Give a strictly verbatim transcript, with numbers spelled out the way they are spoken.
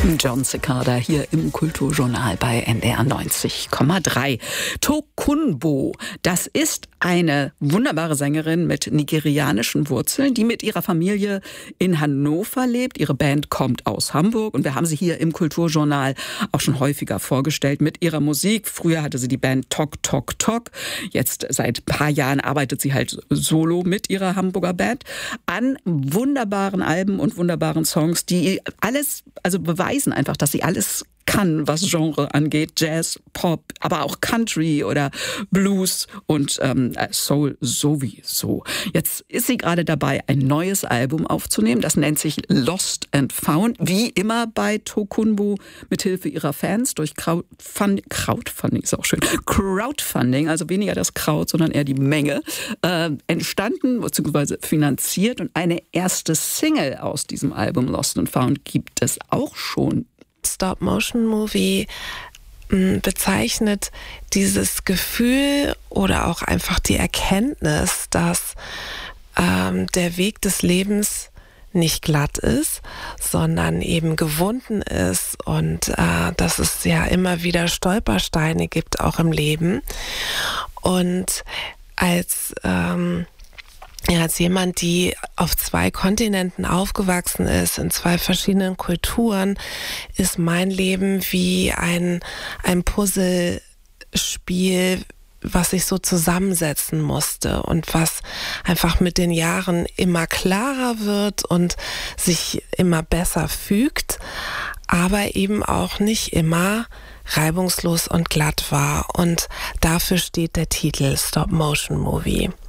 Jon Cicada hier im Kulturjournal bei N D R neunzig Komma drei. Tokunboh, das ist eine wunderbare Sängerin mit nigerianischen Wurzeln, die mit ihrer Familie in Hannover lebt. Ihre Band kommt aus Hamburg und wir haben sie hier im Kulturjournal auch schon häufiger vorgestellt mit ihrer Musik. Früher hatte sie die Band Tok Tok Tok. Jetzt seit ein paar Jahren arbeitet sie halt solo mit ihrer Hamburger Band an wunderbaren Alben und wunderbaren Songs, die alles, also beweisen einfach, dass sie alles kann, was Genre angeht. Jazz, Pop, aber auch Country oder Blues und ähm, Soul sowieso. Jetzt ist sie gerade dabei, ein neues Album aufzunehmen. Das nennt sich Lost and Found. Wie immer bei Tokunboh mithilfe ihrer Fans durch Crowdfunding, Crowdfunding ist auch schön, Crowdfunding, also weniger das Kraut, sondern eher die Menge, äh, entstanden bzw. finanziert. Und eine erste Single aus diesem Album Lost and Found gibt es auch schon. Stop-Motion-Movie bezeichnet dieses Gefühl oder auch einfach die Erkenntnis, dass ähm, der Weg des Lebens nicht glatt ist, sondern eben gewunden ist und äh, dass es ja immer wieder Stolpersteine gibt, auch im Leben. Und als ähm, Ja, als jemand, die auf zwei Kontinenten aufgewachsen ist, in zwei verschiedenen Kulturen, ist mein Leben wie ein, ein Puzzlespiel, was ich so zusammensetzen musste und was einfach mit den Jahren immer klarer wird und sich immer besser fügt, aber eben auch nicht immer reibungslos und glatt war. Und dafür steht der Titel Stop Motion Movie.